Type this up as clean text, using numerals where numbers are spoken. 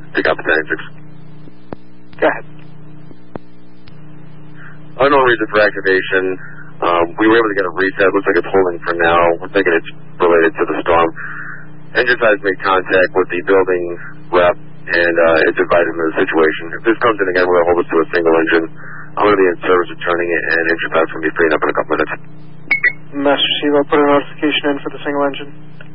pick up the 96. Go ahead. Unknown reason for activation. We were able to get a reset. Looks like it's holding for now. We're thinking it's related to the storm. Engine side made contact with the building rep, and it's advised him of the situation. If this comes in again, we're going to hold us to a single engine. I'm going to be in service returning it, and engine path's going to be freeing up in a couple minutes. Master Chief, I'll put a notification in for the single engine.